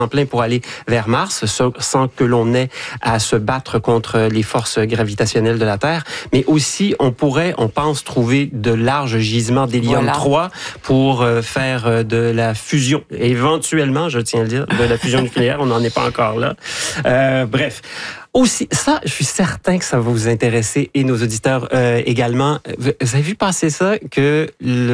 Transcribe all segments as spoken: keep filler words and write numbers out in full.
plein pour aller vers Mars, sans que l'on ait à se battre contre les forces gravitationnelles de la Terre. Mais aussi, on pourrait, on pense, trouver de larges gisements d'hélium voilà. trois pour faire de la fusion. Éventuellement, je tiens à le dire, de la fusion nucléaire. On n'en est pas encore là. Euh, bref. Aussi, ça, je suis certain que ça va vous intéresser et nos auditeurs euh, également. Vous avez vu passer ça, que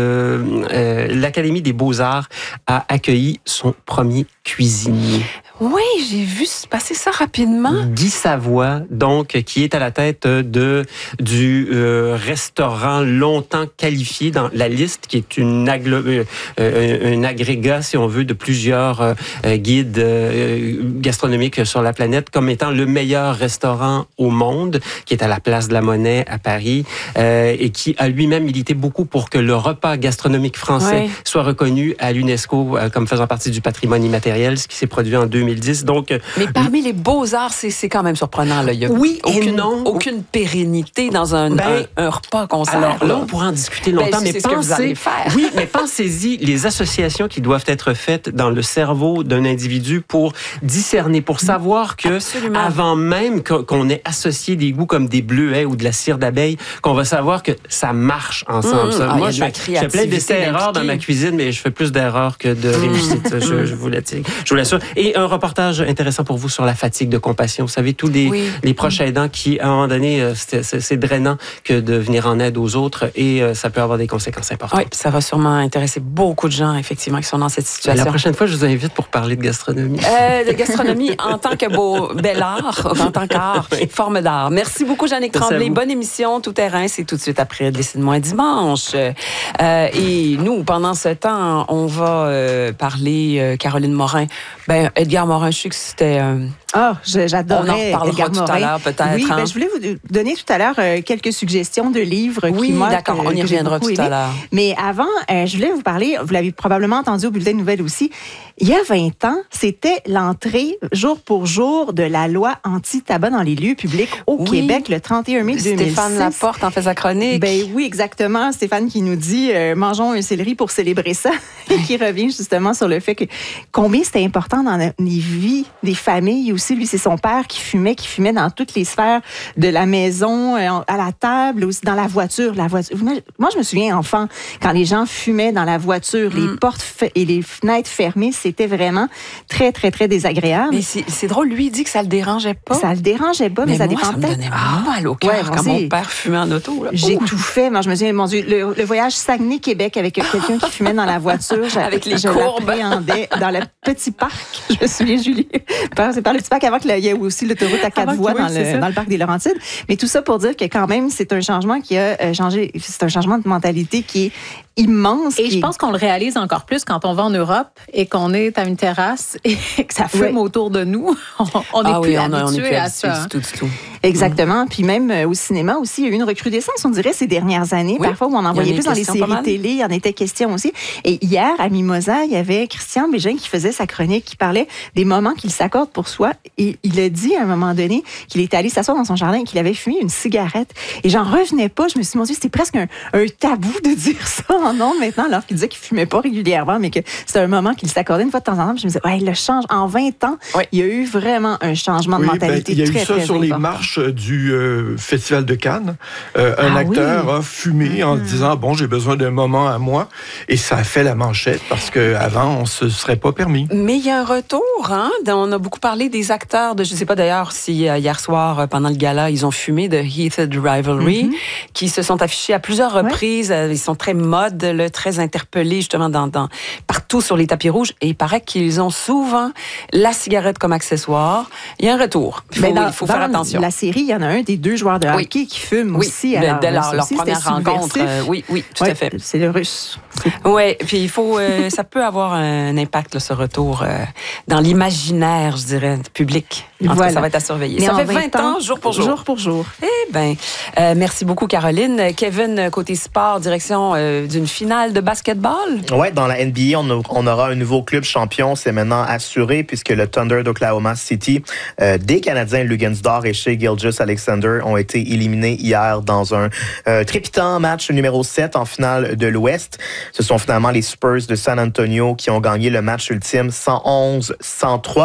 le, euh, l'Académie des Beaux-Arts a accueilli son premier cuisinier. Oui, j'ai vu passer ça rapidement. Guy Savoie, donc, qui est à la tête de du euh, restaurant longtemps qualifié dans la liste, qui est une aglo- euh, euh, un agrégat, si on veut, de plusieurs euh, guides euh, gastronomiques sur la planète, comme étant le meilleur restaurant au monde, qui est à la Place de la Monnaie à Paris, euh, et qui a lui-même milité beaucoup pour que le repas gastronomique français oui. soit reconnu à l'UNESCO euh, comme faisant partie du patrimoine immatériel, ce qui s'est produit en deux mille dix. Donc, mais parmi les beaux-arts, c'est, c'est quand même surprenant. Là. Il y a oui aucune, et non. Aucune pérennité dans un, ben, un, un repas qu'on sert. Alors là, on pourra en discuter longtemps, ben, mais c'est pensez, ce que vous allez faire. Oui, mais pensez-y, les associations qui doivent être faites dans le cerveau d'un individu pour discerner, pour savoir que, absolument. Avant même qu'on ait associé des goûts comme des bleuets ou de la cire d'abeille, qu'on va savoir que ça marche ensemble. Mmh, ça. ah, Moi, je fais, je fais plein d'essais-erreurs dans ma cuisine, mais je fais plus d'erreurs que de réussites. Mmh. Je, je vous l'assure. Je vous l'assure. Et un reportage intéressant pour vous sur la fatigue de compassion. Vous savez, tous les, oui. les proches aidants qui, à un moment donné, c'est, c'est, c'est drainant que de venir en aide aux autres et euh, ça peut avoir des conséquences importantes. Oui, ça va sûrement intéresser beaucoup de gens, effectivement, qui sont dans cette situation. La prochaine fois, je vous invite pour parler de gastronomie. Euh, de gastronomie en tant que beau, bel art, en tant qu'art, oui. forme d'art. Merci beaucoup, Jannick Tremblay. Bonne émission, Tout terrain. C'est tout de suite après Décide-moi dimanche. Euh, et nous, pendant ce temps, on va euh, parler, euh, Caroline Morin. Ben, Edgar Morin, je sais que c'était... Euh, Ah, oh, j'adorais. On en reparlera tout à l'heure, peut-être. Oui, hein? ben, je voulais vous donner tout à l'heure euh, quelques suggestions de livres. Oui, qui, moi, d'accord, que, on y reviendra tout aimé. à l'heure. Mais avant, euh, je voulais vous parler, vous l'avez probablement entendu au bulletin de nouvelles aussi, il y a vingt ans, c'était l'entrée jour pour jour de la loi anti-tabac dans les lieux publics au oui. Québec le trente et un mai deux mille six. Stéphane Laporte en fait sa chronique. Ben oui, exactement. Stéphane qui nous dit euh, « Mangeons un céleri pour célébrer ça » et qui revient justement sur le fait que combien c'était important dans les vies des familles aussi. Lui, c'est son père qui fumait, qui fumait dans toutes les sphères de la maison, à la table, aussi dans la voiture. La voiture. Moi, je me souviens, enfant, quand les gens fumaient dans la voiture, mm. les portes et les fenêtres fermées, c'était vraiment très, très, très désagréable. Mais c'est, c'est drôle, lui, il dit que ça le dérangeait pas. Ça le dérangeait pas, mais, mais ça moi, dépendait. Ça me donnait ah, mal au cœur ouais, quand mon père fumait en auto. Là. J'étouffais. Moi, je me disais, mon Dieu, le, le voyage Saguenay-Québec avec quelqu'un qui fumait dans la voiture. Avec les je courbes. l'appréhendais dans le petit parc. Je me souviens, Julie. C'est par le petit parc avant qu'il y ait aussi l'autoroute à quatre voies oui, dans, le, dans le parc des Laurentides. Mais tout ça pour dire que quand même, c'est un changement qui a changé. C'est un changement de mentalité qui est immense. Et je pense qu'on le réalise encore plus quand on va en Europe et qu'on est à une terrasse et que ça fume oui. autour de nous. On n'est ah plus oui, habitué à ça. ça. Du tout, du tout. Exactement. Mm. Puis même euh, au cinéma aussi, il y a eu une recrudescence, on dirait, ces dernières années. Oui. Parfois, où on en voyait plus dans les séries télé, il y en était question aussi. Et hier, à Mimosa, il y avait Christian Bégin qui faisait sa chronique, qui parlait des moments qu'il s'accorde pour soi. Et il a dit à un moment donné qu'il était allé s'asseoir dans son jardin et qu'il avait fumé une cigarette. Et j'en revenais pas. Je me suis dit, mon Dieu, c'était presque un, un tabou de dire ça en ondes maintenant, alors qu'il disait qu'il fumait pas régulièrement, mais que c'était un moment qu'il s'accordait une fois de temps en temps. Puis je me disais, ouais, le change. En vingt ans, oui. il y a eu vraiment un changement oui, de mentalité ben, il y a très, eu ça très sur important. Les marches du euh, Festival de Cannes. Euh, un ah, acteur oui. a fumé en mm-hmm. disant, bon, j'ai besoin d'un moment à moi. Et ça a fait la manchette parce qu'avant, on ne se serait pas permis. Mais il y a un retour. Hein? On a beaucoup parlé des acteurs. De, je ne sais pas d'ailleurs si euh, hier soir, pendant le gala, ils ont fumé de Heated Rivalry, mm-hmm. qui se sont affichés à plusieurs reprises. Ouais. Ils sont très mode, là, très interpellés justement dans, dans, partout sur les tapis rouges. Et il paraît qu'ils ont souvent la cigarette comme accessoire. Il y a un retour. Il faut, dans, il faut faire attention. La série, il y en a un des deux joueurs de hockey oui. qui fume oui. aussi. De, alors, de leur, leur aussi, première rencontre. Euh, oui, oui, tout ouais, à fait. C'est le russe. Oui, puis il faut, euh, ça peut avoir un impact, là, ce retour, euh, dans l'imaginaire, je dirais, public. En voilà. tout cas, ça va être à surveiller. Mais ça fait vingt ans, jour pour jour. Jour pour jour. Eh bien, euh, merci beaucoup, Caroline. Kevin, côté sport, direction euh, d'une finale de basketball. Oui, dans la N B A, on, a, on aura un nouveau club champion. C'est maintenant assuré puisque le Thunder d'Oklahoma City, euh, des Canadiens Lugansdor et Shai Gilgeous-Alexander ont été éliminés hier dans un euh, trépitant match numéro sept en finale de l'Ouest. Ce sont finalement les Spurs de San Antonio qui ont gagné le match ultime cent onze à cent trois.